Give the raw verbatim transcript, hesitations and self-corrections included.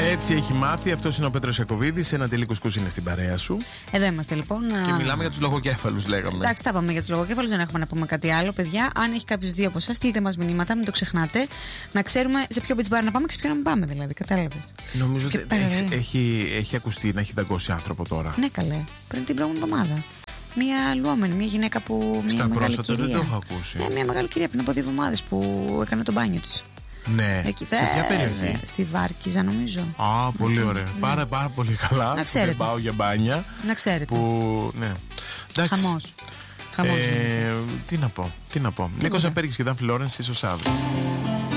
Έτσι έχει μάθει. Αυτός είναι ο Πέτρος Ιακωβίδης. Ένα τελικό κουσκούς είναι στην παρέα σου. Εδώ είμαστε λοιπόν. Και μιλάμε για τους λογοκέφαλους, λέγαμε. Εντάξει, τα είπαμε για τους λογοκέφαλους, δεν έχουμε να πούμε κάτι άλλο. Παιδιά, αν έχει κάποιος δύο από εσάς, στείλτε μας μηνύματα, μην το ξεχνάτε. Να ξέρουμε σε ποιο beach bar να πάμε και σε ποιο να μην πάμε, δηλαδή. Κατάλαβες. Νομίζω ότι έχει, έχει, έχει ακουστεί να έχει δαγκώσει άνθρωπο τώρα. Ναι, καλέ. Πριν την προηγούμενη εβδομάδα. Μία λουόμενη, μία γυναίκα που. Μία στα πρόσφατα δεν το έχω ακούσει. Ναι, μία μεγάλη κυρία πριν από δύο εβδομάδες που έκανε το μπάνιο της. Ναι. Εκεί, σε ποια περιοχή? Στη Βάρκιζα, νομίζω. Α, πολύ ναι. ωραία. Ναι. Πάρα, πάρα πολύ καλά. Να ξέρετε. Δεν πάω για μπάνια. Να ξέρετε. Που, ναι. Χαμός. Χαμός. Ε, τι να πω. Τι να πω. Νίκος Απέρικης και Dan Florence, ίσως αύριο.